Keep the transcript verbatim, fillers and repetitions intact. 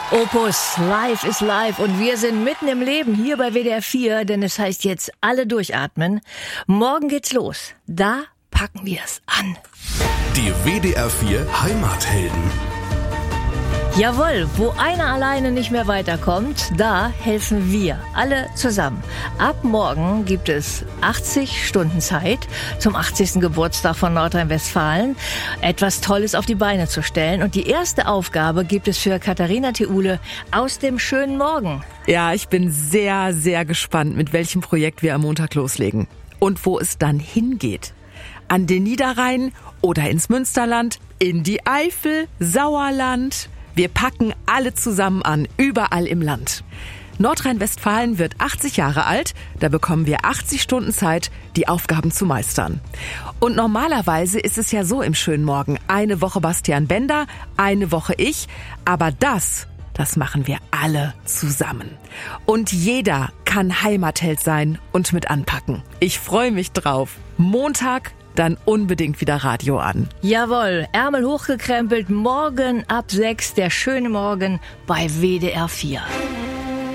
Opus, Life is Life und wir sind mitten im Leben hier bei W D R vier, denn es heißt jetzt alle durchatmen. Morgen geht's los, da packen wir es an. Die W D R vier Heimathelden. Jawohl, wo einer alleine nicht mehr weiterkommt, da helfen wir alle zusammen. Ab morgen gibt es achtzig Stunden Zeit zum achtzigsten Geburtstag von Nordrhein-Westfalen, etwas Tolles auf die Beine zu stellen. Und die erste Aufgabe gibt es für Katharina Theule aus dem schönen Morgen. Ja, ich bin sehr, sehr gespannt, mit welchem Projekt wir am Montag loslegen und wo es dann hingeht. An den Niederrhein oder ins Münsterland, in die Eifel, Sauerland. Wir packen alle zusammen an, überall im Land. Nordrhein-Westfalen wird achtzig Jahre alt, da bekommen wir achtzig Stunden Zeit, die Aufgaben zu meistern. Und normalerweise ist es ja so im schönen Morgen, eine Woche Bastian Bender, eine Woche ich, aber das, das machen wir alle zusammen. Und jeder kann Heimatheld sein und mit anpacken. Ich freue mich drauf. Montag, dann unbedingt wieder Radio an. Jawohl, Ärmel hochgekrempelt, morgen ab sechs, der schöne Morgen bei W D R vier.